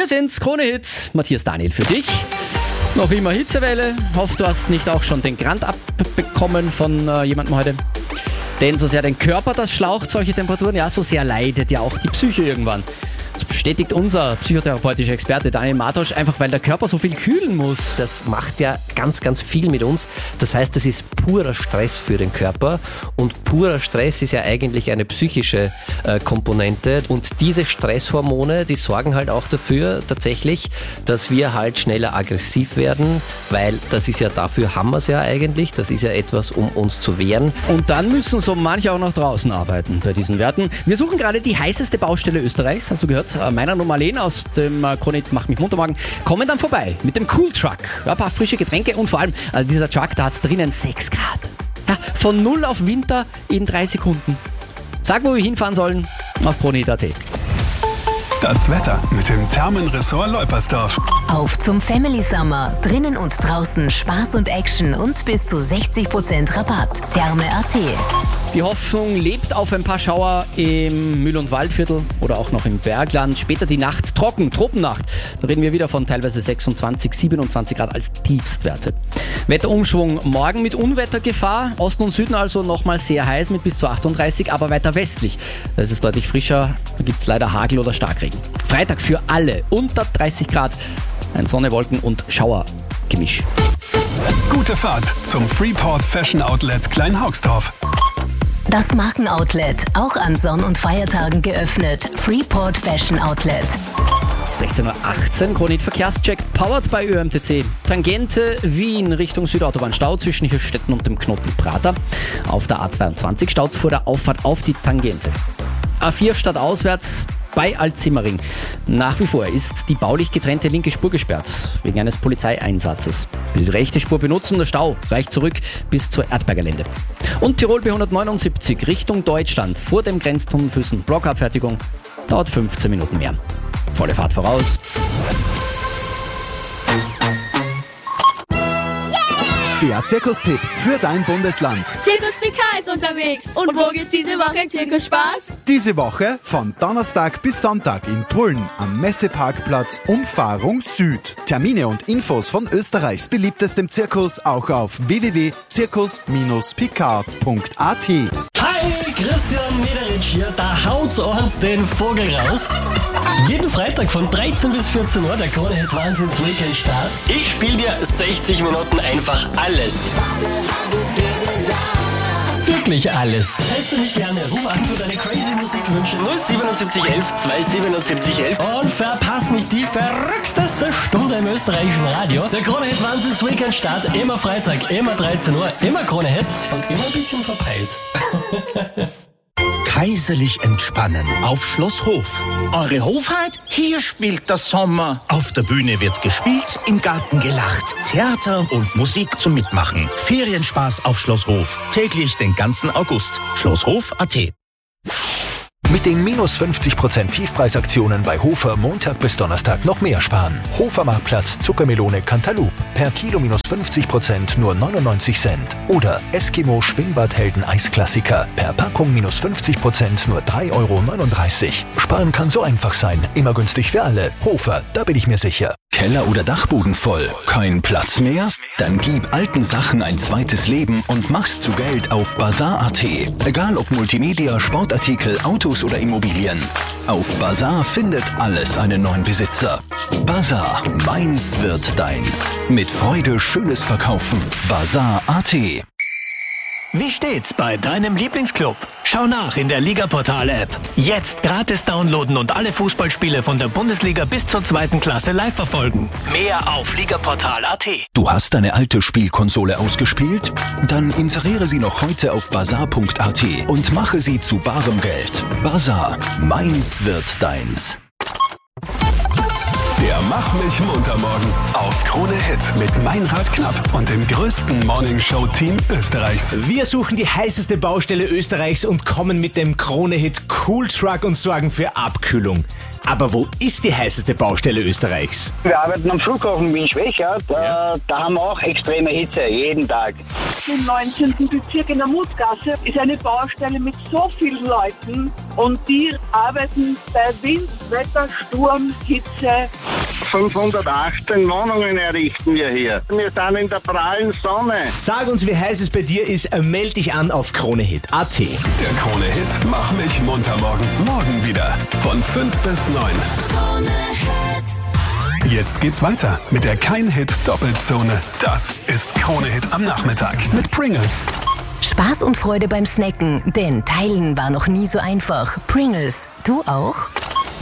Wir sind's, Krone Hit, Matthias Daniel für dich. Noch immer Hitzewelle. Hoffe, du hast nicht auch schon den Grant abbekommen von jemandem heute. Denn so sehr den Körper das schlaucht, solche Temperaturen, ja, so sehr leidet ja auch die Psyche irgendwann. Das bestätigt unser psychotherapeutischer Experte Daniel Martosch, einfach weil der Körper so viel kühlen muss. Das macht ja ganz, ganz viel mit uns. Das heißt, das ist purer Stress für den Körper. Und purer Stress ist ja eigentlich eine psychische Komponente. Und diese Stresshormone, die sorgen halt auch dafür tatsächlich, dass wir halt schneller aggressiv werden, weil das ist ja, dafür haben wir es ja eigentlich. Das ist ja etwas, um uns zu wehren. Und dann müssen so manche auch noch draußen arbeiten bei diesen Werten. Wir suchen gerade die heißeste Baustelle Österreichs, hast du gehört? Meiner und Marlene aus dem Kronit Mach mich munter morgen kommen dann vorbei mit dem Cool Truck. Ja, ein paar frische Getränke und vor allem, also dieser Truck, da hat es drinnen 6 Grad. Ja, von 0 auf Winter in 3 Sekunden. Sag, wo wir hinfahren sollen, auf kronehit.at. Das Wetter mit dem Thermenressort Leupersdorf. Auf zum Family Summer. Drinnen und draußen Spaß und Action und bis zu 60% Rabatt. Therme.at. Die Hoffnung lebt auf ein paar Schauer im Mühl- und Waldviertel oder auch noch im Bergland. Später die Nacht trocken, Tropennacht. Da reden wir wieder von teilweise 26, 27 Grad als Tiefstwerte. Wetterumschwung morgen mit Unwettergefahr. Osten und Süden also nochmal sehr heiß mit bis zu 38, aber weiter westlich. Da ist es deutlich frischer. Da gibt es leider Hagel oder Starkregen. Freitag für alle unter 30 Grad. Ein Sonne, Wolken und Schauergemisch. Gute Fahrt zum Freeport Fashion Outlet Kleinhaugsdorf. Das Markenoutlet, auch an Sonn- und Feiertagen geöffnet. Freeport Fashion Outlet. 16.18 Uhr, Kronit Verkehrscheck, powered by ÖMTC. Tangente Wien Richtung Südautobahn, Stau zwischen Hirstetten und dem Knoten Prater. Auf der A22 staut's vor der Auffahrt auf die Tangente. A4 stadtauswärts bei Altsimmering. Nach wie vor ist die baulich getrennte linke Spur gesperrt, wegen eines Polizeieinsatzes. Die rechte Spur benutzen, der Stau reicht zurück bis zur Erdberger-Lände. Und Tirol B179 Richtung Deutschland vor dem Grenztunnel Füssen. Blockabfertigung dauert 15 Minuten mehr. Volle Fahrt voraus. Der Zirkustipp für dein Bundesland. Zirkus PK ist unterwegs. Und wo geht's diese Woche in Zirkusspaß? Diese Woche von Donnerstag bis Sonntag in Tulln am Messeparkplatz Umfahrung Süd. Termine und Infos von Österreichs beliebtestem Zirkus auch auf www.zirkus-pk.at. Hi, Christian Mederitsch hier, da haut's uns den Vogel raus. Jeden Freitag von 13 bis 14 Uhr, der Krone Hit Wahnsinns Weekend Start. Ich spiele dir 60 Minuten einfach alles. Wirklich alles. Teste mich gerne, ruf an für deine crazy Musikwünsche 07711 27711 und verpass nicht die verrückteste Stunde im österreichischen Radio. Der Krone Hit Wahnsinns Weekend Start, immer Freitag, immer 13 Uhr, immer Krone Hit und immer ein bisschen verpeilt. Kaiserlich entspannen auf Schloss Hof. Eure Hofheit? Hier spielt der Sommer. Auf der Bühne wird gespielt, im Garten gelacht. Theater und Musik zum Mitmachen. Ferienspaß auf Schloss Hof. Täglich den ganzen August. Schlosshof.at. Mit den minus 50% Tiefpreisaktionen bei Hofer Montag bis Donnerstag noch mehr sparen. Hofer Marktplatz Zuckermelone Cantaloupe. Per Kilo minus 50% nur 99 Cent. Oder Eskimo Schwingbadhelden Eisklassiker. Per Packung minus 50% nur 3,39 Euro. Sparen kann so einfach sein. Immer günstig für alle. Hofer, da bin ich mir sicher. Keller oder Dachboden voll? Kein Platz mehr? Dann gib alten Sachen ein zweites Leben und mach's zu Geld auf Bazar.at. Egal ob Multimedia, Sportartikel, Autos oder Immobilien. Auf Bazar findet alles einen neuen Besitzer. Bazar, meins wird deins. Mit Freude schönes Verkaufen. Bazar.at. Wie steht's bei deinem Lieblingsclub? Schau nach in der Ligaportal-App. Jetzt gratis downloaden und alle Fußballspiele von der Bundesliga bis zur 2. Klasse live verfolgen. Mehr auf ligaportal.at. Du hast deine alte Spielkonsole ausgespielt? Dann inseriere sie noch heute auf bazar.at und mache sie zu barem Geld. Bazar, meins wird deins. Der Mach mich munter morgen auf Krone Hit mit Meinrad Knapp und dem größten Morningshow-Team Österreichs. Wir suchen die heißeste Baustelle Österreichs und kommen mit dem Krone Hit Cool Truck und sorgen für Abkühlung. Aber wo ist die heißeste Baustelle Österreichs? Wir arbeiten am Flughafen Wien-Schwächert. Da haben wir auch extreme Hitze, jeden Tag. Im 19. Bezirk in der Mutgasse ist eine Baustelle mit so vielen Leuten und die arbeiten bei Wind, Wetter, Sturm, Hitze. 518 Wohnungen errichten wir hier. Wir sind in der prallen Sonne. Sag uns, wie heiß es bei dir ist. Meld dich an auf KroneHit.at. Der Krone-Hit Mach mich munter morgen. Morgen wieder von 5 bis 9. Jetzt geht's weiter mit der Kein-Hit-Doppelzone. Das ist Krone-Hit am Nachmittag mit Pringles. Spaß und Freude beim Snacken, denn Teilen war noch nie so einfach. Pringles, du auch?